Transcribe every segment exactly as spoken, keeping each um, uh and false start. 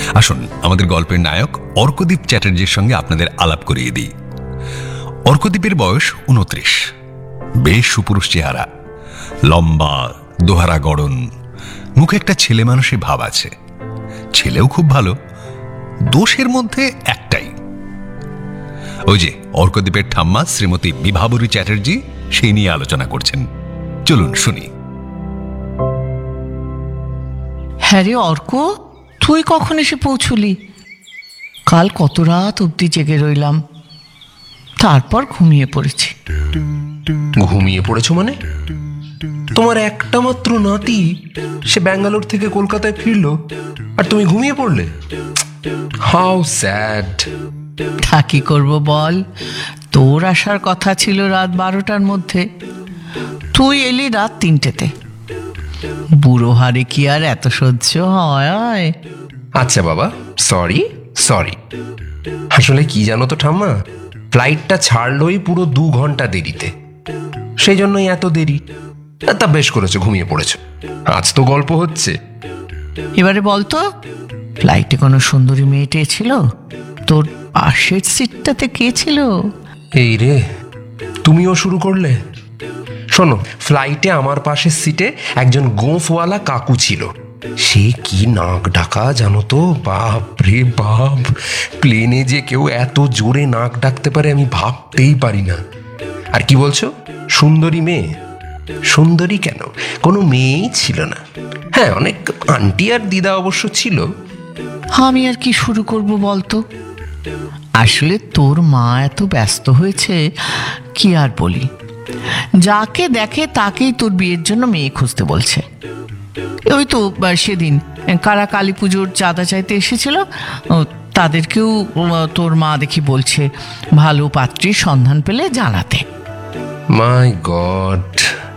আসুন আমাদের গল্পের নায়ক অর্কদীপ চ্যাটার্জির সঙ্গে আপনাদের আলাপ করিয়ে দিই। অর্কদীপের বয়স উনত্রিশ, বেশ সুপুরুষ চেহারা, লম্বা দোহারা গড়ন, মুখে একটা ছেলে মানুষের ভাব আছে। ছেলেও খুব ভালো, দোষের মধ্যে একটাই, ওই যে অর্কদীপের ঠাম্মা শ্রীমতী বিভাবরী চ্যাটার্জি সেই নিয়ে আলোচনা করছেন। চলুন শুনি। হ্যাঁ রে অর্ক, তুই কখন এসে পৌঁছলি? কাল কত রাত অবধি জেগে রইলাম, তারপর ঘুমিয়ে পড়েছি। ঘুমিয়ে পড়েছো মানে? তোমার একটা মাত্র নাতি সে ব্যাঙ্গালোর থেকে কলকাতায় ফিরলো আর তুমি ঘুমিয়ে পড়লে? How sad. তা কি করবো বল, তোর আসার কথা ছিল রাত বারোটার মধ্যে, তুই এলি রাত তিনটেতে। বুড়ো হারে কি আর এত সহ্য হয়? আচ্ছা বাবা, সরি সরি। আসলে কি জানো তো ঠাম্মা, ফ্লাইটটা ছাড়লোই পুরো দু ঘন্টা দেরিতে, সেই জন্যই এত দেরি। তা বেশ করেছো, ঘুমিয়ে পড়েছো। আজ তো গল্প হচ্ছে। এবারে বলতো, ফ্লাইটে কোনো সুন্দরী মেয়েটে ছিল? তোর পাশের সিটটাতে কে ছিল? এই রে, তুমিও শুরু করলে। শোনো, ফ্লাইটে আমার পাশের সিটে একজন গোঁফওয়ালা কাকু ছিল। সে কি নাক ডাকা জানো তো, বাপ রে বাপ। প্লেনে যে কেউ এত জোরে নাক ডাকতে পারে আমি ভাবতেই পারি না। আর কি বলছো, সুন্দরী মেয়ে? সুন্দরী কেন, কোনো মেয়েই ছিল না। হ্যাঁ, অনেক আন্টি আর দিদা অবশ্য ছিল। আমি আর কি শুরু করব বলতো, আসলে তোর মা এত ব্যস্ত হয়েছে, কি আর বলি। যাকে দেখে তাকেই তোর বিয়ের জন্য মেয়ে খুঁজতে বলছে। ওই তো সেদিন কারা কালী পুজোর চাঁদা চাইতে এসেছিল, তাদেরকেও তোর মা দেখি বলছে ভালো পাত্রীর সন্ধান পেলে জানাতে। মাই গড।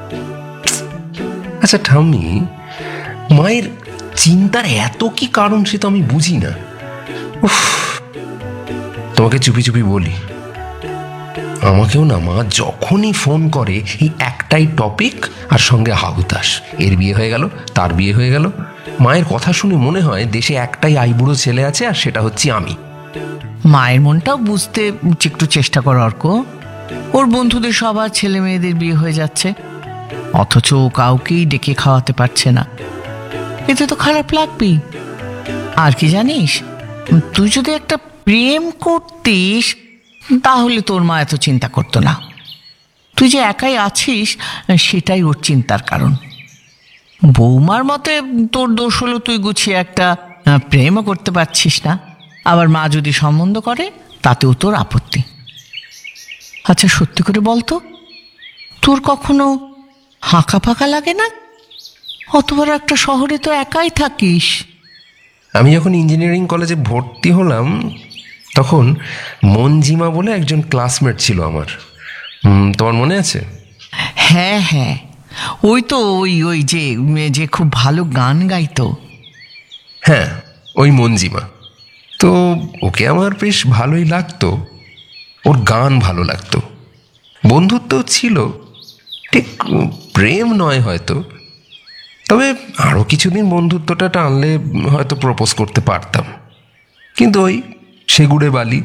আচ্ছা ঠাম্মি, মায়ের চিন্তার এত কি কারণ সে তো আমি বুঝি না। উফ, তোমাকে চুপি চুপি বলি, আমাকেও না মা যখনই ফোন করে এই একটাই টপিক আর সঙ্গে হাহুতাশ। এর বিয়ে হয়ে গেল, তার বিয়ে হয়ে গেল। মায়ের কথা শুনে মনে হয় দেশে একটাই আইবুড়ো ছেলে আছে, আর সেটা হচ্ছে আমি। মায়ের মনটাও বুঝতে একটু চেষ্টা কর অর্ক। ওর বন্ধুদের সবার ছেলে মেয়েদের বিয়ে হয়ে যাচ্ছে, অথচ কাউকেই ডেকে খাওয়াতে পারছে না। এতে তো খারাপ লাগবেই। আর কি জানিস, তুই যদি একটা প্রেম করতিস তাহলে তোর মা এত চিন্তা করতো না। তুই যে একাই আছিস সেটাই ওর চিন্তার কারণ। বৌমার মতে তোর দোষ হলো তুই গুছিয়ে একটা প্রেমও করতে পারছিস না, আবার মা যদি সম্বন্ধ করে তাতেও তোর আপত্তি। আচ্ছা সত্যি করে বলতো, তোর কখনো হাঁকা ফাঁকা লাগে না? অত বড় একটা শহরে তো একাই থাকিস। আমি যখন ইঞ্জিনিয়ারিং কলেজে ভর্তি হলাম তখন মঞ্জিমা বলে একজন ক্লাসমেট ছিল আমার। তোমার মনে আছে? হ্যাঁ হ্যাঁ, ওই তো ওই ওই যে যে খুব ভালো গান গাইতো। হ্যাঁ, ওই মঞ্জিমা। তো ওকে আমার বেশ ভালোই লাগতো, ওর গান ভালো লাগতো, বন্ধুত্বও ছিল। ঠিক প্রেম নয় হয়তো, তবে আরও কিছুদিন বন্ধুত্বটা টানলে হয়তো প্রপোজ করতে পারতাম, কিন্তু ওই সেগুড়ে বালি।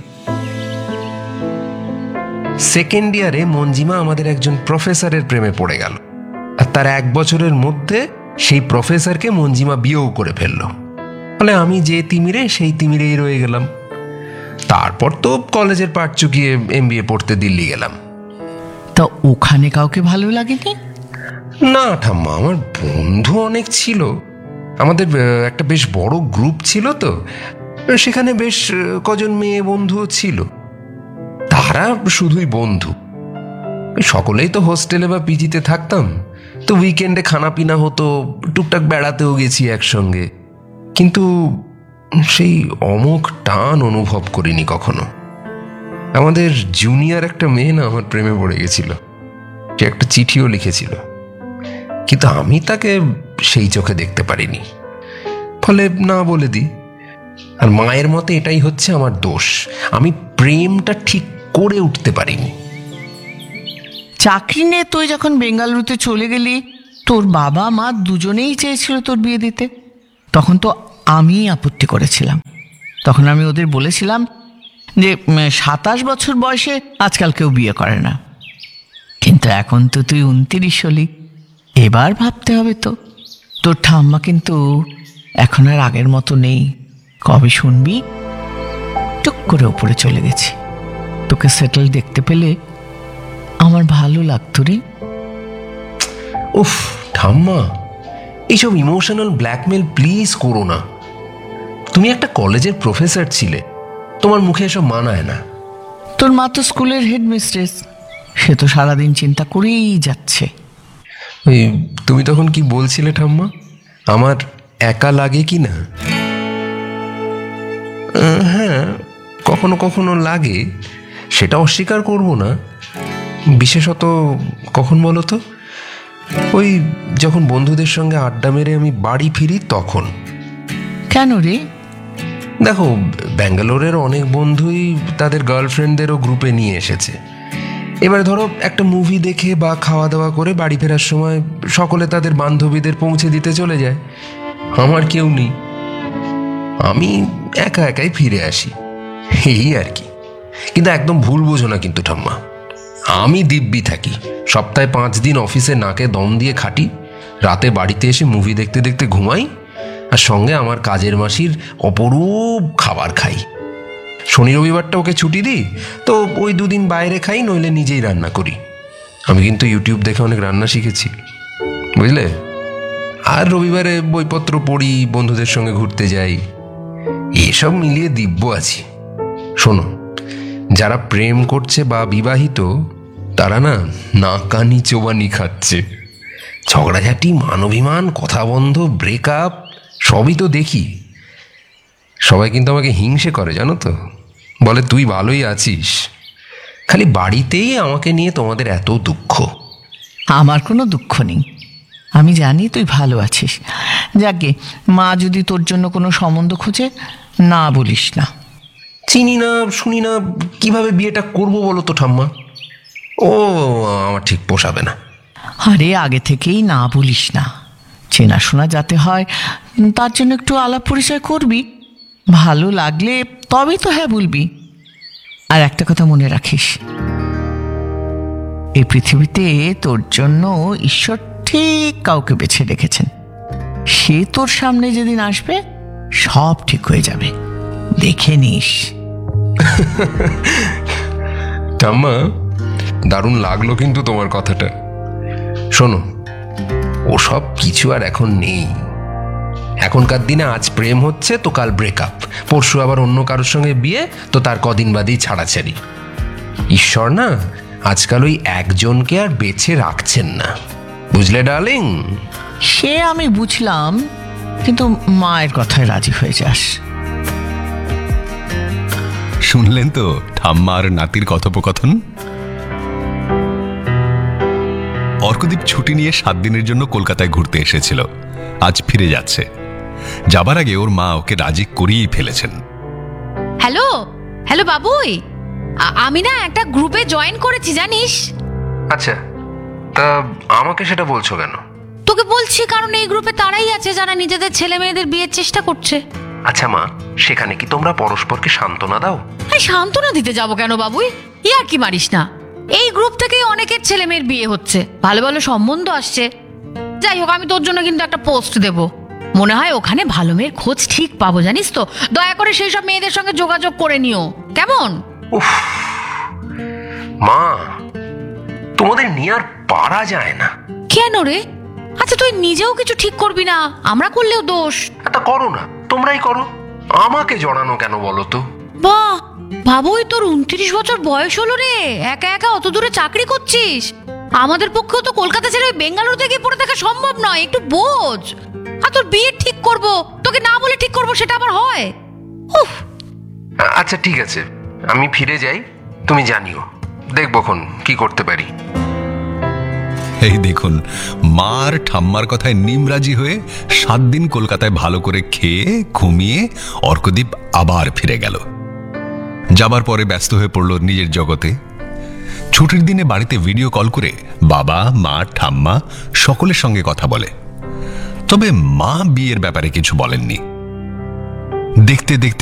সেকেন্ড ইয়ারে মঞ্জিমা আমাদের একজন প্রফেসরের প্রেমে পড়ে গেল, আর তার এক বছরের মধ্যে সেই প্রফেসরকে মঞ্জিমা বিয়েও করে ফেললো। ফলে আমি যে তিমিরে সেই তিমিরেই রয়ে গেলাম। তারপর তো কলেজের পাট চুকিয়ে এম বি এ পড়তে দিল্লি গেলাম। তা ওখানে কাউকে ভালো লাগেনি? না ঠাম্মা, আমার বন্ধু অনেক ছিল। আমাদের একটা বেশ বড় গ্রুপ ছিল, তো সেখানে বেশ কজন মেয়ে বন্ধুও ছিল। তারা শুধুই বন্ধু, সকলেই তো হোস্টেলে বা পিজিতে থাকতাম, তো উইকেন্ডে খানা পিনা হতো, টুকটাক বেড়াতেও গেছি একসঙ্গে, কিন্তু সেই অমোঘ টান অনুভব করিনি কখনো। আমাদের জুনিয়র একটা মেয়ে না আমার প্রেমে পড়ে গেছিল, সে একটা চিঠিও লিখেছিল, কিন্তু আমি তাকে সেই চোখে দেখতে পারিনি, ফলে না বলে দিই। আর মায়ের মতে এটাই হচ্ছে আমার দোষ, আমি প্রেমটা ঠিক করে উঠতে পারিনি। চাকরি নিয়ে তুই যখন বেঙ্গালুরুতে চলে গেলি, তোর বাবা মা দুজনেই চেয়েছিল তোর বিয়ে দিতে, তখন তো আমি আপত্তি করেছিলাম। তখন আমি ওদের বলেছিলাম যে সাতাশ বছর বয়সে আজকাল কেউ বিয়ে করে না। কিন্তু এখন তো তুই উনত্রিশ হলি, এবার ভাবতে হবে তো। তোর ঠাম্মা কিন্তু এখন আর আগের মতো নেই। কবে শুনবি টুক করে ওপরে চলে গেছে। তোকে সেটেল দেখতে পেলে আমার ভালো লাগতো রে। উফ ঠাম্মা, এইসব ইমোশনাল ব্ল্যাকমেল প্লিজ করো না। তুমি একটা কলেজের প্রফেসর ছিলে, তোমার মুখে এসব মানায় না। তোর মা তো স্কুলের হেডমিস্ট্রেস, সে তো সারাদিন চিন্তা করেই যাচ্ছে। ওই তুমি তখন কি বলছিলে ঠাম্মা, আমার একা লাগে কি না? আহ, হ্যাঁ, কখনো কখনো লাগে, সেটা অস্বীকার করব না। বিশেষত কখন বলো তো, ওই যখন বন্ধুদের সঙ্গে আড্ডা মেরে আমি বাড়ি ফিরি তখন। কেন রে? দেখো, ব্যাঙ্গালোরের অনেক বন্ধুই তাদের গার্লফ্রেন্ডদেরও গ্রুপে নিয়ে এসেছে। এবার ধরো একটা মুভি দেখে বা খাওয়া দাওয়া করে বাড়ি ফেরার সময় সকলে তাদের বান্ধবীদের পৌঁছে দিতে চলে যায়, আমার কেউ নেই, আমি একা একাই ফিরে আসি, এই আর কি। কিন্তু একদম ভুল বোঝো না কিন্তু ঠাম্মা, আমি দিব্যি থাকি, সপ্তাহে পাঁচ দিন অফিসে নাকে দম দিয়ে খাটি, রাতে বাড়িতে এসে মুভি দেখতে দেখতে ঘুমাই, আর সঙ্গে আমার কাজের মাসির অপরূপ খাবার খাই। শনি রবিবারটা ওকে ছুটি দিই, তো ওই দুদিন বাইরে খাই, নইলে নিজেই রান্না করি। আমি কিন্তু ইউটিউব দেখে অনেক রান্না শিখেছি, বুঝলে। আর রবিবারে বইপত্র পড়ি, বন্ধুদের সঙ্গে ঘুরতে যাই, এসব মিলিয়ে দিব্য আছি। শোনো, যারা প্রেম করছে বা বিবাহিত, তারা না নাকানি চোবানি খাচ্ছে। ঝগড়াঝাটি, মানবিমান, কথা বন্ধ, ব্রেকআপ সবই তো দেখি। সবাই কিন্তু আমাকে হিংসে করে, জানো তো, বলে তুই ভালোই আছিস, খালি বাড়িতেই আমাকে নিয়ে তোমাদের এত দুঃখ। আমার কোনো দুঃখ নেই, আমি জানি তুই ভালো আছিস। যাকে মা যদি তোর জন্য কোনো সম্বন্ধ খোঁজে, না বলিস না। চিনি না, শুনি না, কিভাবে বিয়েটা করবো বলো তো ঠাম্মা, ও আমার ঠিক পোষাবে না। আরে আগে থেকেই না বলিস না, চেনাশোনা যাতে হয় তার জন্য একটু আলাপ পরিচয় করবি, ভালো লাগলে তবেই তো হ্যাঁ বলবি। আর একটা কথা মনে রাখিস, এই পৃথিবীতে তোর জন্য ঈশ্বর ঠিক কাউকে বেছে রেখেছেন। সে তোর সামনে যেদিন আসবে সব ঠিক হয়ে যাবে, দেখে নিস। ঠাম্মা, দারুণ লাগলো কিন্তু তোমার কথাটা। শোনো, ওসব কিছু আর এখন নেই। এখনকার দিনে আজ প্রেম হচ্ছে তো কাল ব্রেকআপ, পরশু আবার অন্য কারোর সঙ্গে বিয়ে, তো তার কদিন বাদেই ছাড়াছাড়ি। ঈশ্বর না আজকাল ওই একজনকে আর বেছে রাখছেন না, বুঝলে ডার্লিং। সে আমি বুঝলাম, কিন্তু মায়ের কথায় রাজি হয়ে যাস। শুনলেন তো ঠাম্মা আর নাতির কথোপকথন। অর্কদীপ ছুটি নিয়ে সাত দিনের জন্য কলকাতায় ঘুরতে এসেছিল, আজ ফিরে যাচ্ছে। যাবার আগে ওর মা ওকে রাজি করিয়েই ফেলেছেন। হ্যালো হ্যালো বাবুই, আ- আমি না একটা গ্রুপে জয়েন করেছি জানিস। আচ্ছা, তা আমাকে সেটা বলছো কেন? তোকে বলছি কারণ এই গ্রুপে তারাই আছে যারা নিজেদের ছেলে মেয়েদের বিয়ের চেষ্টা করছে। আচ্ছা মা, সেখানে কি তোমরা পরস্পরকে সান্ত্বনা দাও? আরে সান্ত্বনা দিতে যাবো কেন বাবুই, ইয়ার কি মারিস না। এই গ্রুপ থেকেই অনেকের ছেলে মেয়ের বিয়ে হচ্ছে, ভালো ভালো সম্বন্ধ আসছে। যাই হোক, আমি তোর জন্য কিন্তু একটা পোস্ট দেব, মনে হয় ওখানে ভালো মেয়ের খোঁজ ঠিক পাবো জানিস তো। দয়া করে সেই সব মেয়েদের সঙ্গে যোগাযোগ করে নিও, কেমন? উফ মা, তোমাদের নিয়ে আর পারা যায় না। কেন রে? আচ্ছা তুই নিজেও কিছু ঠিক করবি না, আমরা করলেও দোষ। তা করো না, তোমরাই করো, আমাকে জড়ানো কেন বলো তো? বাহ বাবুই, তোর উনত্রিশ বছর বয়স হলো রে, একা একা অত দূরে চাকরি করছিস। আমাদের পক্ষেও তো কলকাতা ছেড়ে বেঙ্গালুরু থেকে পড়ে থাকা সম্ভব নয়, একটু বোঝ। আর তোর বিয়ে ঠিক করব, তোকে না বলে ঠিক করব, সেটা আবার হয়? উফ। আচ্ছা ঠিক আছে, আমি ফিরে যাই, তুমি জানিও, দেখবখন কি করতে পারি। এই দেখুন, মার ঠাম্মার কথায় নিমরাজি হয়ে সাত দিন কলকাতায় ভালো করে খেয়ে ঘুমিয়ে অর্কদীপ আবার ফিরে গেল। যাবার পরে ব্যস্ত হয়ে পড়ল নিজের জগতে। ছুটির দিনে বাড়িতে ভিডিও কল করে বাবা, মা, ঠাম্মা সকলের সঙ্গে কথা বলে। তবে মা বিয়ের ব্যাপারে কিছু বলেননি। দেখতে দেখতে